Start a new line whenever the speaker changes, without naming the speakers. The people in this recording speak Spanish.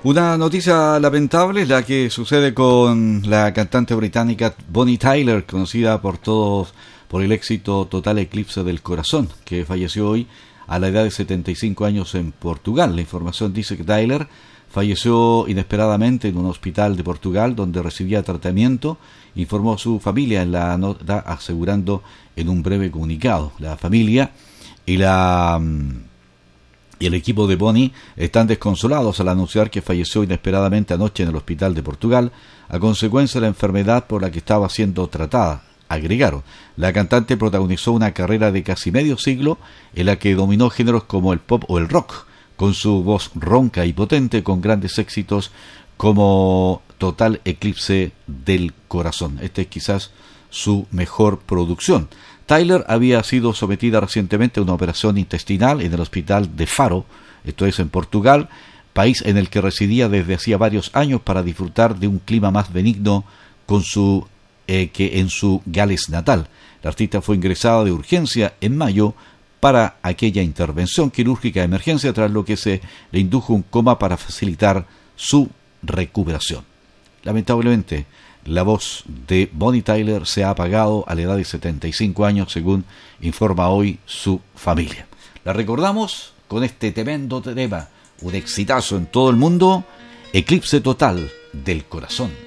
Una noticia lamentable es la que sucede con la cantante británica Bonnie Tyler, conocida por todos por el éxito Total Eclipse del Corazón, que falleció hoy a la edad de 75 años en Portugal. La información dice que Tyler falleció inesperadamente en un hospital de Portugal donde recibía tratamiento, informó su familia en la nota, asegurando en un breve comunicado. La familia y el equipo de Bonnie están desconsolados al anunciar que falleció inesperadamente anoche en el hospital de Portugal a consecuencia de la enfermedad por la que estaba siendo tratada. Agregaron, la cantante protagonizó una carrera de casi medio siglo en la que dominó géneros como el pop o el rock, con su voz ronca y potente, con grandes éxitos como Total Eclipse del Corazón. Esta es quizás su mejor producción. Tyler había sido sometida recientemente a una operación intestinal en el hospital de Faro, esto es en Portugal, país en el que residía desde hacía varios años para disfrutar de un clima más benigno que en su Gales natal. La artista fue ingresada de urgencia en mayo para aquella intervención quirúrgica de emergencia, tras lo que se le indujo un coma para facilitar su recuperación. Lamentablemente, la voz de Bonnie Tyler se ha apagado a la edad de 75 años, según informa hoy su familia. La recordamos con este tremendo tema, un exitazo en todo el mundo, Eclipse Total del Corazón.